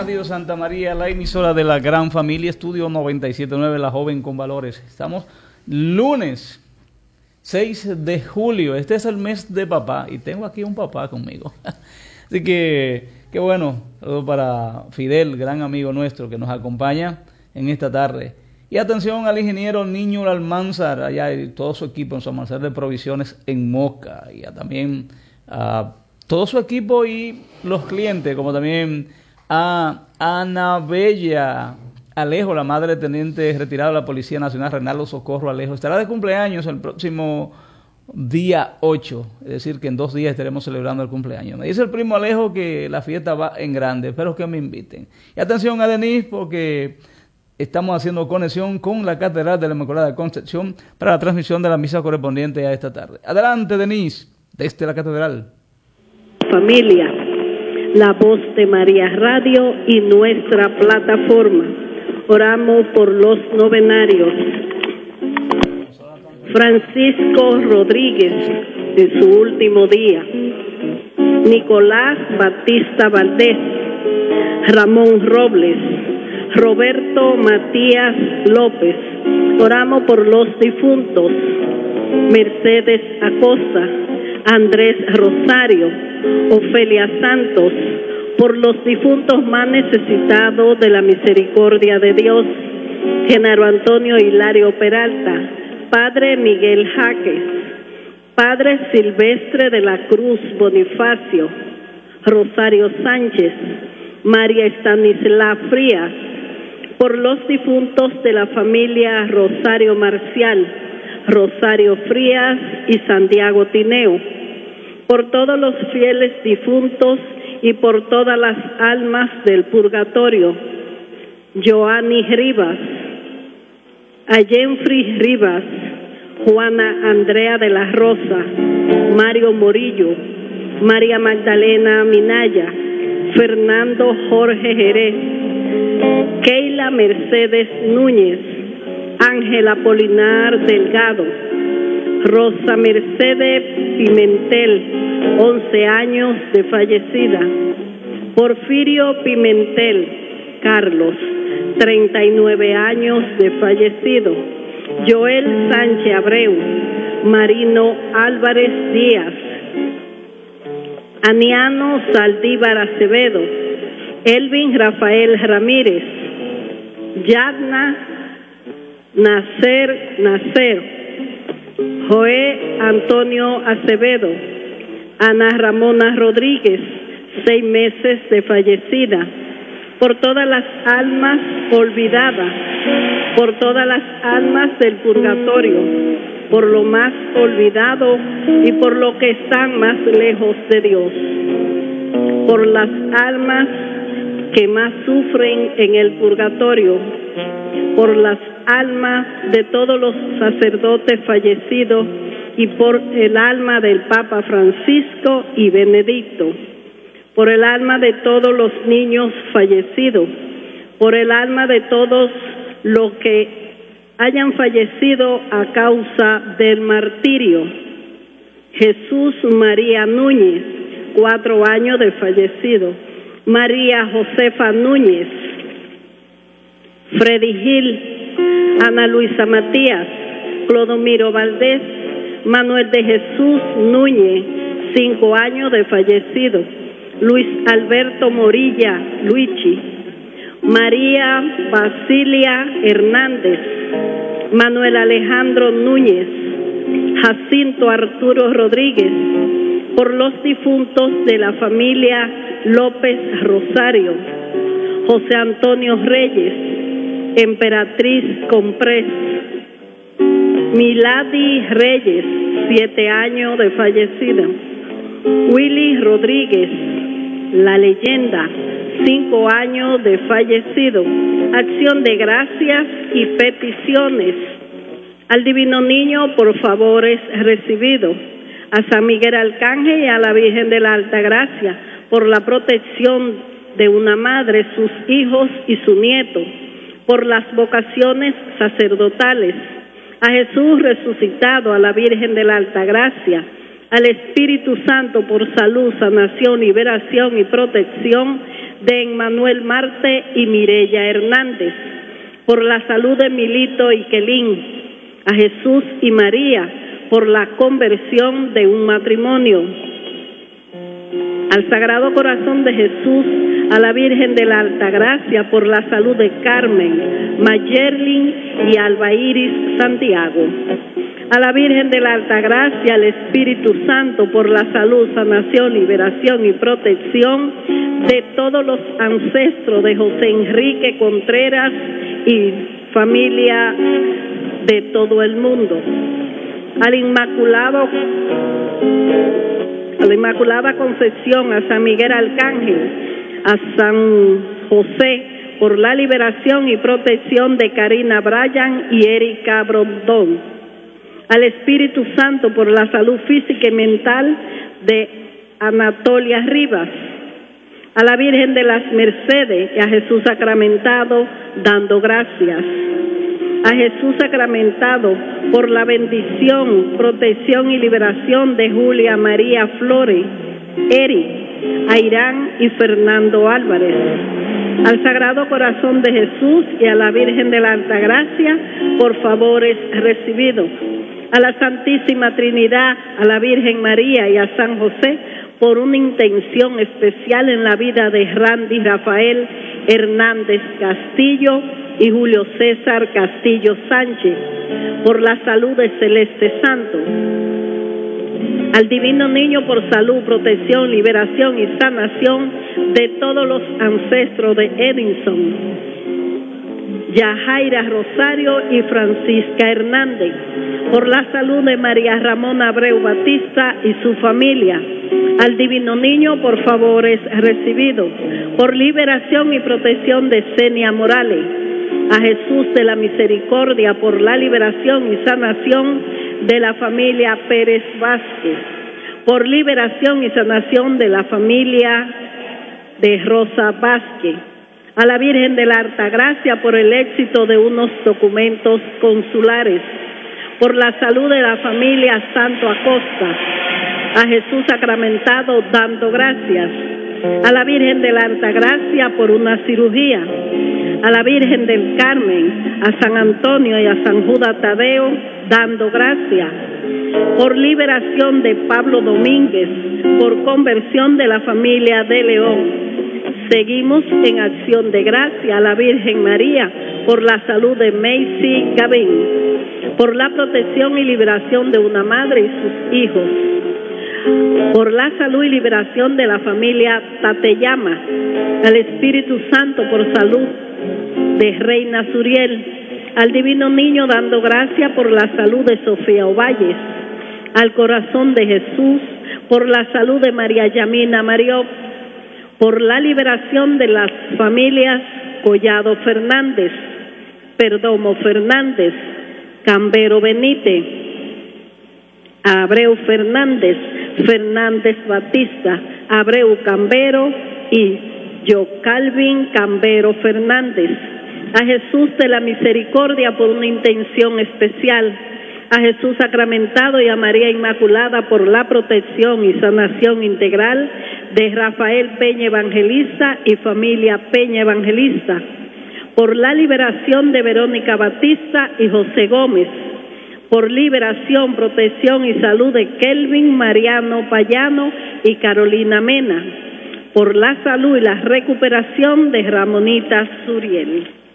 Radio Santa María, la emisora de la gran familia, estudio 97.9, La Joven con Valores. Estamos lunes 6 de julio, este es el mes de papá y tengo aquí un papá conmigo. Así que, qué bueno, saludos para Fidel, gran amigo nuestro que nos acompaña en esta tarde. Y atención al ingeniero Niño Almanzar, allá y todo su equipo en su almacén de provisiones en Moca, y también a todo su equipo y los clientes, como también a Ana Bella Alejo, la madre del teniente retirado de la Policía Nacional, Reinaldo Socorro Alejo. Estará de cumpleaños el próximo día 8, es decir, que en 2 días estaremos celebrando el cumpleaños. Me dice el primo Alejo que la fiesta va en grande, espero que me inviten. Y atención a Denise, porque estamos haciendo conexión con la Catedral de la Inmaculada Concepción para la transmisión de la misa correspondiente a esta tarde. Adelante, Denise, desde la Catedral. Familia, la voz de María Radio y nuestra plataforma. Oramos por los novenarios. Francisco Rodríguez, en su último día. Nicolás Batista Valdés. Ramón Robles. Roberto Matías López. Oramos por los difuntos. Mercedes Acosta. Andrés Rosario, Ofelia Santos, por los difuntos más necesitados de la misericordia de Dios, Genaro Antonio Hilario Peralta, Padre Miguel Jaques, Padre Silvestre de la Cruz Bonifacio, Rosario Sánchez, María Estanislao Frías, por los difuntos de la familia Rosario Marcial, Rosario Frías y Santiago Tineo, por todos los fieles difuntos y por todas las almas del purgatorio, Joanny Rivas, Ayenfri Rivas, Juana Andrea de la Rosa, Mario Morillo, María Magdalena Minaya, Fernando Jorge Jerez, Keila Mercedes Núñez, Ángela Polinar Delgado, Rosa Mercedes Pimentel, 11 años de fallecida. Porfirio Pimentel Carlos, 39 años de fallecido. Joel Sánchez Abreu, Marino Álvarez Díaz, Aniano Saldívar Acevedo, Elvin Rafael Ramírez, Yadna Nacer, Joé Antonio Acevedo, Ana Ramona Rodríguez, 6 meses de fallecida, por todas las almas olvidadas, por todas las almas del purgatorio, por lo más olvidado y por lo que están más lejos de Dios, por las almas que más sufren en el purgatorio, por las almas de todos los sacerdotes fallecidos y por el alma del Papa Francisco y Benedicto, por el alma de todos los niños fallecidos, por el alma de todos los que hayan fallecido a causa del martirio. Jesús María Núñez, 4 años de fallecido. María Josefa Núñez, Freddy Gil, Ana Luisa Matías, Clodomiro Valdés, Manuel de Jesús Núñez, 5 años de fallecido. Luis Alberto Morilla Luigi, María Basilia Hernández, Manuel Alejandro Núñez, Jacinto Arturo Rodríguez, por los difuntos de la familia López Rosario, José Antonio Reyes, Emperatriz Comprés, Milady Reyes, 7 años de fallecida. Willy Rodríguez, La Leyenda, 5 años de fallecido. Acción de gracias y peticiones. Al Divino Niño por favores recibidos. A San Miguel Arcángel y a la Virgen de la Alta Gracia por la protección de una madre, sus hijos y su nieto, por las vocaciones sacerdotales, a Jesús resucitado, a la Virgen de la Alta Gracia, al Espíritu Santo por salud, sanación, liberación y protección de Emmanuel Marte y Mireya Hernández, por la salud de Milito y Kelín, a Jesús y María, por la conversión de un matrimonio, al Sagrado Corazón de Jesús, a la Virgen de la Altagracia, por la salud de Carmen, Mayerlin y Alba Iris Santiago, a la Virgen de la Altagracia, al Espíritu Santo, por la salud, sanación, liberación y protección de todos los ancestros de José Enrique Contreras y familia de todo el mundo, a la Inmaculada Concepción, a San Miguel Arcángel, a San José, por la liberación y protección de Karina Bryan y Erika Brondón, al Espíritu Santo, por la salud física y mental de Anatolia Rivas, a la Virgen de las Mercedes y a Jesús sacramentado, dando gracias, a Jesús sacramentado, por la bendición, protección y liberación de Julia María Flores, Eric, Airán y Fernando Álvarez, al Sagrado Corazón de Jesús y a la Virgen de la Altagracia, por favores recibidos, a la Santísima Trinidad, a la Virgen María y a San José, por una intención especial en la vida de Randy Rafael Hernández Castillo y Julio César Castillo Sánchez, por la salud de Celeste Santo, al Divino Niño, por salud, protección, liberación y sanación de todos los ancestros de Edinson, Yajaira Rosario y Francisca Hernández, por la salud de María Ramona Abreu Batista y su familia, al Divino Niño, por favores recibidos, por liberación y protección de Senia Morales, a Jesús de la Misericordia, por la liberación y sanación de la familia Pérez Vázquez, por liberación y sanación de la familia de Rosa Vázquez, a la Virgen de la Altagracia, por el éxito de unos documentos consulares, por la salud de la familia Santo Acosta, a Jesús sacramentado, dando gracias, a la Virgen de la Altagracia, por una cirugía, a la Virgen del Carmen, a San Antonio y a San Judas Tadeo, dando gracias, por liberación de Pablo Domínguez, por conversión de la familia de León. Seguimos en acción de gracia a la Virgen María, por la salud de Macy Gavin, por la protección y liberación de una madre y sus hijos, por la salud y liberación de la familia Tateyama, al Espíritu Santo, por salud de Reina Suriel, al Divino Niño, dando gracia por la salud de Sofía Ovalles, al Corazón de Jesús, por la salud de María Yamina Marió, por la liberación de las familias Collado Fernández, Perdomo Fernández, Cambero Benítez, Abreu Fernández, Fernández Batista, Abreu Cambero y Yo Calvin Cambero Fernández, a Jesús de la Misericordia, por una intención especial, a Jesús sacramentado y a María Inmaculada, por la protección y sanación integral de Rafael Peña Evangelista y familia Peña Evangelista, por la liberación de Verónica Batista y José Gómez, por liberación, protección y salud de Kelvin Mariano Payano y Carolina Mena, por la salud y la recuperación de Ramonita Suriel.